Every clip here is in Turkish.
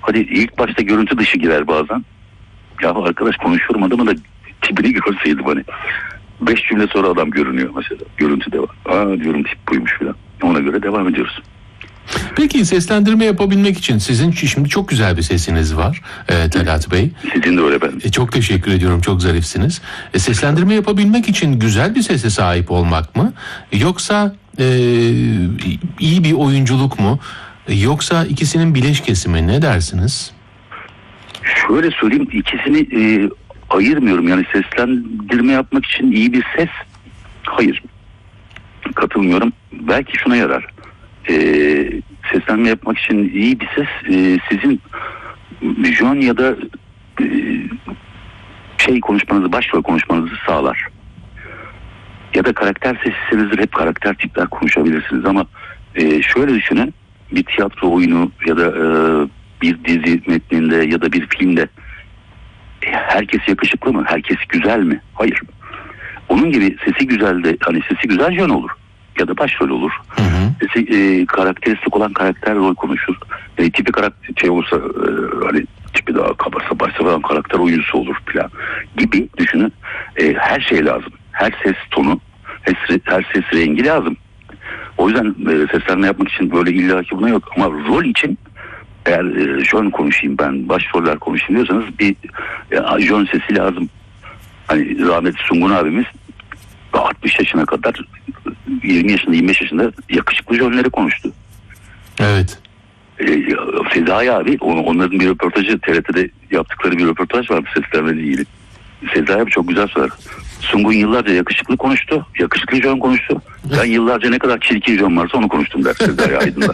Hadi ilk başta görüntü dışı girer bazen. Ya arkadaş konuşuyorum, adamı da tipini görseydim hani. 5 cümle sonra adam görünüyor mesela. Görüntüde var. Diyorum tip buymuş falan. Ona göre devam ediyoruz. Peki seslendirme yapabilmek için sizin şimdi çok güzel bir sesiniz var Talat Bey. Sizin de öyle ben. Çok teşekkür ediyorum, çok zarifsiniz. Seslendirme yapabilmek için güzel bir sese sahip olmak mı? Yoksa iyi bir oyunculuk mu? Yoksa ikisinin bileşkesi mi? Ne dersiniz? Şöyle söyleyeyim, ikisini ayırmıyorum. Yani seslendirme yapmak için iyi bir ses, hayır. Katılmıyorum. Belki şuna yarar. Seslenme yapmak için iyi bir ses sizin vizyon ya da konuşmanızı, başrol konuşmanızı sağlar. Ya da karakter seslisinizdir, hep karakter tipler konuşabilirsiniz ama şöyle düşünün, bir tiyatro oyunu ya da bir dizi metninde ya da bir filmde herkes yakışıklı mı? Herkes güzel mi? Hayır. Onun gibi sesi güzel de, hani sesi güzel jön olur ya da başrol olur. Hı hı. Sesi karakteristik olan karakter rol konuşur. Tipi karakter olursa hani tipi daha kabarsa başsa falan karakter oyuncusu olur falan gibi düşünün. Her şey lazım. Her ses tonu, her ses rengi lazım. O yüzden seslenme yapmak için böyle illaki buna yok. Ama rol için eğer jön konuşayım, ben başroller konuşayım diyorsanız bir jön sesi lazım. Hani rahmetli Sungun abimiz 60 yaşına kadar 20 yaşında 25 yaşında yakışıklı jönleri konuştu. Evet. Sezai abi, onların bir röportajı, TRT'de yaptıkları bir röportaj var seslenmeyle ilgili. Sezai abi çok güzel söyler. Sungun yıllarca yakışıklı konuştu. Yakışıklı jön konuştu. Ben yıllarca ne kadar çirkin jön varsa onu konuştum der Sezai Aydın'da.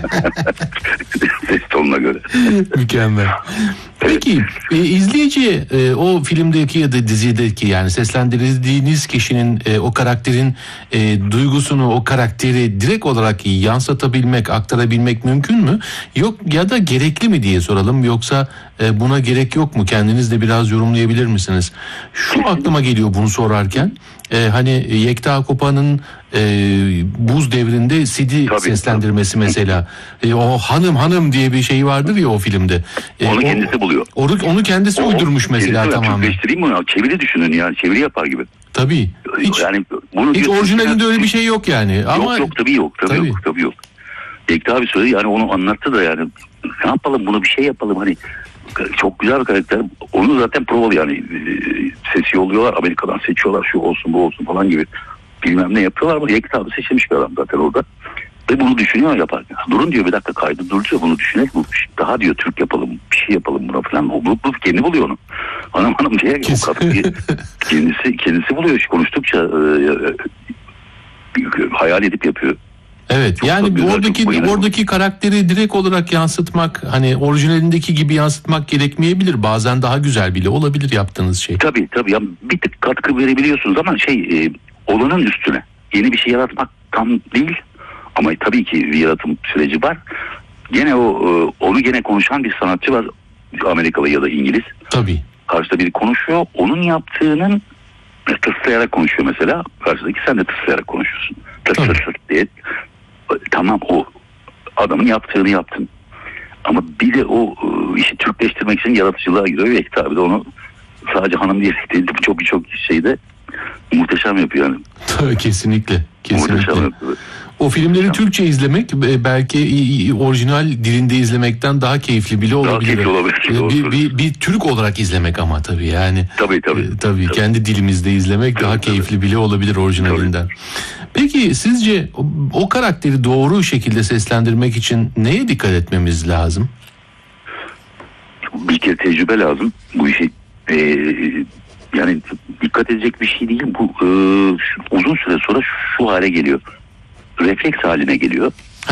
Ses tonuna göre. Mükemmel. Peki izleyici o filmdeki ya da dizideki, yani seslendirdiğiniz kişinin o karakterin duygusunu, o karakteri direkt olarak yansıtabilmek, aktarabilmek mümkün mü? Yok ya da gerekli mi diye soralım, yoksa buna gerek yok mu? Kendiniz de biraz yorumlayabilir misiniz? Şu aklıma geliyor bunu sorarken. Hani Yekta Kopan'ın Buz Devri'nde Sid'i seslendirmesi mesela. O hanım diye bir şey vardır ya o filmde. Onu kendisi buluyor. Onu kendisi uydurmuş mesela tamamen. Türkleştireyim mi? Çeviri düşünün yani. Çeviri yapar gibi. Tabii. Hiç orijinalinde öyle bir şey yok yani. Ama yok tabii yok. Yekta abi söyledi yani, onu anlattı da yani. Ne yapalım, bunu bir şey yapalım hani. Çok güzel bir karakter. Onu zaten provalı yani. Sesi yolluyorlar. Amerika'dan seçiyorlar. Şu olsun bu olsun falan gibi. Bilmem ne yapıyorlar ama Yekta abi seçilmiş bir adam zaten orada. Ve bunu düşünüyor yaparken. Durun diyor, bir dakika kaydı duruyor, bunu düşünelim. Daha diyor Türk yapalım, bir şey yapalım buna falan. O kendi buluyor onu. Hanım diye o katkıyı kendisi buluyor. Konuştukça hayal edip yapıyor. Evet, çok yani güzel, oradaki karakteri direkt olarak yansıtmak, hani orijinalindeki gibi yansıtmak gerekmeyebilir. Bazen daha güzel bile olabilir yaptığınız şey. Tabii yani bir tık katkı verebiliyorsunuz ama olanın üstüne yeni bir şey yaratmak tam değil. Ama tabii ki bir yaratım süreci var. Gene onu gene konuşan bir sanatçı var, Amerikalı ya da İngiliz. Tabii. Karşıda biri konuşuyor. Onun yaptığının tıslayarak konuşuyor mesela. Karşıdaki sen de tıslayarak konuşuyorsun. Tıs diye. Tamam, o adamın yaptığını yaptın. Ama bir de o işi Türkleştirmek için yaratıcılığa giriyor ve tabii de onu sadece hanım diyerek değil, çok şeyde muhteşem yapıyor yani. Tabii kesinlikle. Muhteşem. O filmleri Türkçe izlemek belki orijinal dilinde izlemekten daha keyifli bile olabilir. Bir Türk olarak izlemek ama tabii yani. Tabii kendi dilimizde izlemek daha keyifli bile olabilir orijinalinden. Peki sizce o karakteri doğru şekilde seslendirmek için neye dikkat etmemiz lazım? Bir kere tecrübe lazım bu işi. Yani dikkat edecek bir şey değil. Bu uzun süre sonra şu hale geliyor. Refleks haline geliyor.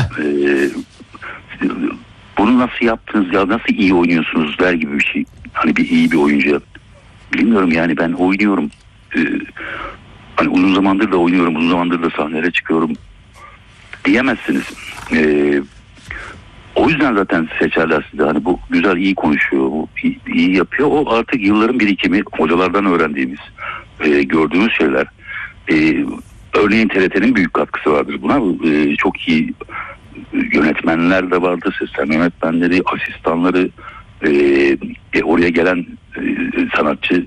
Bunu nasıl yaptınız ya, nasıl iyi oynuyorsunuz der gibi bir şey. Hani iyi bir oyuncu. Bilmiyorum yani, ben oynuyorum. Hani uzun zamandır da oynuyorum, uzun zamandır da sahnelere çıkıyorum diyemezsiniz. O yüzden zaten seçerler sizi. Hani bu güzel, iyi konuşuyor, bu iyi yapıyor. O artık yılların birikimi, hocalardan öğrendiğimiz, gördüğümüz şeyler. Örneğin TRT'nin büyük katkısı vardır buna. Çok iyi yönetmenler de vardır, seslenme yönetmenleri, asistanları, Oraya gelen sanatçı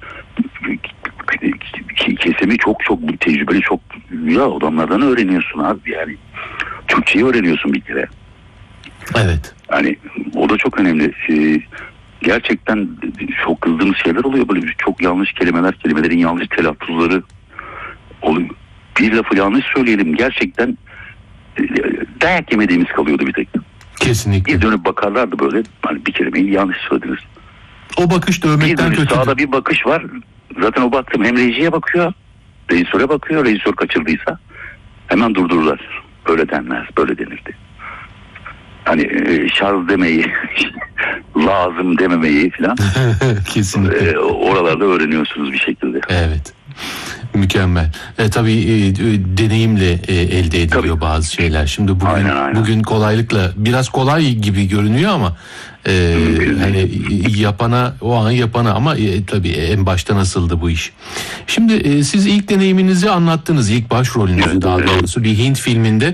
kesimi çok tecrübeli, çok ya adamlardan öğreniyorsun abi, yani Türkçeyi öğreniyorsun bir kere. Evet. Yani o da çok önemli. Gerçekten çok kızdığımız şeyler oluyor, böyle çok yanlış kelimelerin yanlış telaffuzları oluyor. Bir lafı yanlış söyleyelim, gerçekten dayak yemediğimiz kalıyordu bir tek. Kesinlikle. Bir dönüp bakarlardı böyle, hani bir kelimeyi yanlış söylediniz. O bakış dövmekten kötü. Sağda bir bakış var. Zaten o baktım, hem rejiye bakıyor, rejisöre bakıyor. Rejisör kaçırdıysa hemen durdururlar. Böyle denmez, böyle denirdi. Hani şarj demeyi, lazım dememeyi falan. Kesinlikle. Oralarda öğreniyorsunuz bir şekilde. Evet. Mükemmel. Tabii deneyimle elde ediliyor tabii bazı şeyler. Şimdi bugün kolaylıkla, biraz kolay gibi görünüyor ama hani o an yapana ama tabii en başta nasıldı bu iş? Şimdi siz ilk deneyiminizi anlattınız, ilk başrolünüzü daha doğrusu bir Hint filminde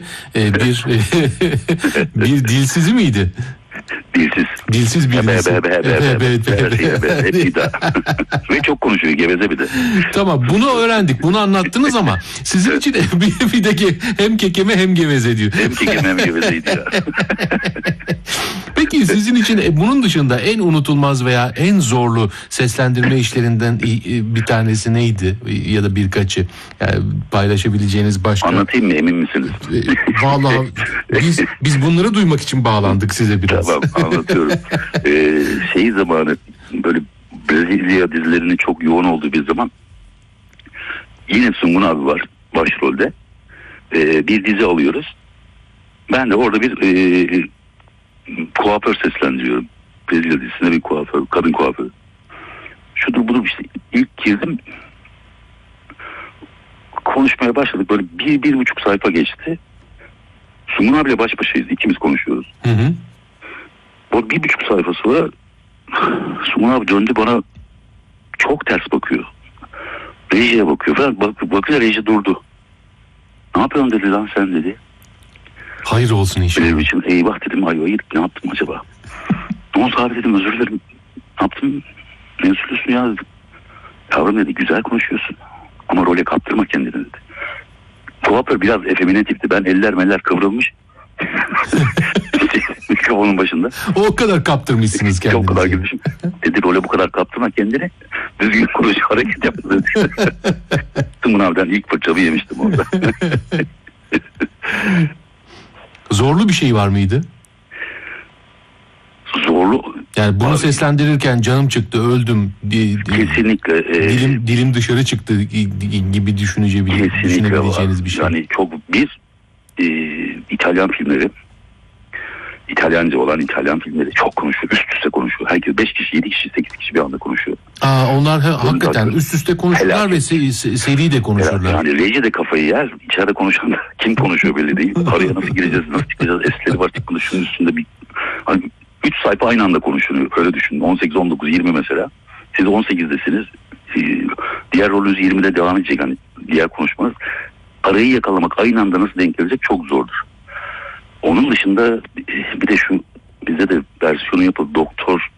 bir dilsizi miydi? Dilsiz bir ve çok konuşuyor, geveze bir de. Tamam, bunu öğrendik, bunu anlattınız ama sizin için bir de hem kekeme hem geveze diyor. Hem kekeme hem gevezeydi ya. Peki sizin için bunun dışında en unutulmaz veya en zorlu seslendirme işlerinden bir tanesi neydi ya da birkaçı, yani paylaşabileceğiniz başka? Anlatayım mı, emin misiniz? Vallahi biz bunları duymak için bağlandık size biraz. Tamam, anlatıyorum. Zamanı böyle Brezilya dizilerinin çok yoğun olduğu bir zaman, yine Sungun abi var başrolde. Bir dizi alıyoruz. Ben de orada bir kuaför seslendiriyorum. Brezilya dizisinde bir kuaför, kadın kuaför. Şudur budur işte, ilk girdim, konuşmaya başladık, böyle bir buçuk sayfa geçti. Sungun abiyle baş başayız, ikimiz konuşuyoruz. Hı hı. Bu 1,5 sayfa sonra Sungun abi döndü bana, çok ters bakıyor. Rejiye bakıyor falan. Bakınca reji durdu. Ne yapıyorsun dedi, lan sen dedi. Hayır olsun inşallah. Benim için eyvah dedim, ayvayı yedik, ne yaptım acaba? Ne oldu abi dedim, özür dilerim. Ne yaptım? Ne söylüyorsun ya dedim. Yavrum dedi, güzel konuşuyorsun ama role kaptırma kendini dedi. Kuaför biraz efemine tipti. Ben eller kıvrılmış. Mikrofonun başında. O kadar kaptırmışsınız kendinizi. Çok kadar gülmüşüm. Dedi, role bu kadar kaptırma kendini. Düzgün konuş, hareket yap dedi. Sungun abiden ilk fırçamı yemiştim orada. Zorlu bir şey var mıydı? Zorlu. Yani bunu seslendirirken canım çıktı, öldüm. Kesinlikle. Dilim dışarı çıktı gibi düşünebileceğiniz bir şey. Yani çok İtalyan filmleri, İtalyanca olan İtalyan filmleri çok konuşuyor. Üst üste konuşuyor. Herkes 5 kişi, 7 kişi, 8 kişi bir anda konuşuyor. Onlar hakikaten üst üste konuşurlar ve seri de konuşurlar. Yani reji de kafayı yer. İçeride konuşan da kim konuşuyor belli değil. Araya nasıl gireceğiz, nasıl çıkacağız? Esleri var, çıkmadı. Şunun üstünde bir... Hani 3 sayfa aynı anda konuşuluyor. Öyle düşünün. 18, 19, 20 mesela. Siz 18'desiniz. Diğer rolünüz 20'de devam edecek. Hani diğer konuşmanız. Arayı yakalamak, aynı anda nasıl denk gelecek çok zordur. Onun dışında bir de şu, bize de versiyonu yapıldı. Doktor,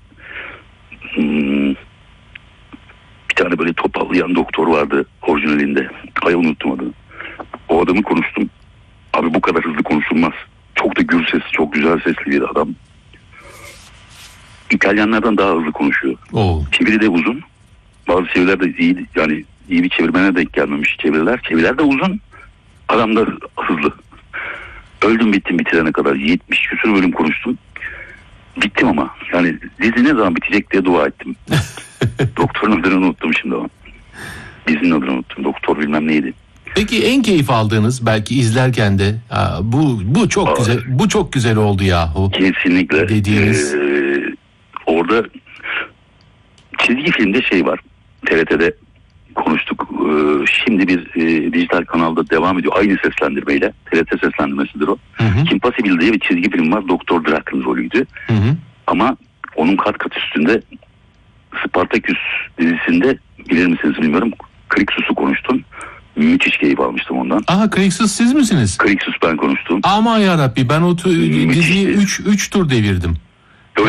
bir tane böyle topallayan doktor vardı orijinalinde. Ay unuttum adını. O adamı konuştum. Abi bu kadar hızlı konuşulmaz. Çok da gür sesli, çok güzel sesli bir adam. İtalyanlardan daha hızlı konuşuyor. Çeviri de uzun. Bazı çeviriler de iyi, yani iyi bir çevirmene denk gelmemiş çeviriler. Çeviriler de uzun. Adam da hızlı. Öldüm bittim bitirene kadar 70 küsur bölüm konuştum. Bittim ama. Yani dizi ne zaman bitecek diye dua ettim. Doktorun adını unuttum şimdi ama. Dizinin adını unuttum. Doktor bilmem neydi. Peki en keyif aldığınız, belki izlerken de bu çok güzel, bu çok güzel oldu yahu. Kesinlikle. Dediğiniz. Orada çizgi filmde şey var. TRT'de konuştuk. Şimdi bir dijital kanalda devam ediyor. Aynı seslendirmeyle. TRT seslendirmesidir o. Kim Possible diye bir çizgi film var. Doktor Drak'ın rolüydü. Ama onun kat üstünde Spartaküs dizisinde, bilir misiniz bilmiyorum, Krixus'u konuştum. Müthiş keyif almıştım ondan. Krixus siz misiniz? Krixus ben konuştum. Aman yarabbi, ben o diziyi 3 tur devirdim.